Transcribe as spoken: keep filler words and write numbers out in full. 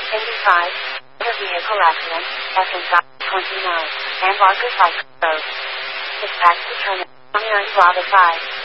eighty-five, motor vehicle accident, F and twenty-nine, Embarcadero Road. Dispatch to turn twenty-nine Bravo five.